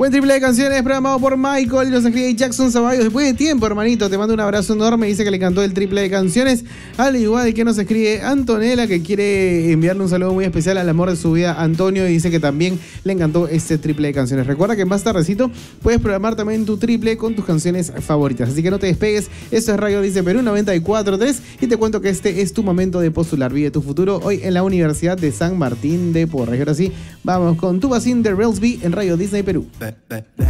Buen triple de canciones programado por Michael y nos escribe Jackson Zavallos. Después de tiempo, hermanito, te mando un abrazo enorme. Dice que le encantó el triple de canciones. Al igual que nos escribe Antonella, que quiere enviarle un saludo muy especial al amor de su vida, Antonio. Y dice que también le encantó este triple de canciones. Recuerda que más tardecito puedes programar también tu triple con tus canciones favoritas. Así que no te despegues. Esto es Radio Dice Perú 94.3. Y te cuento que este es tu momento de postular. Vive tu futuro hoy en la Universidad de San Martín de Porres. Y ahora sí, vamos con Tu Vacín de Railsby en Radio Disney Perú.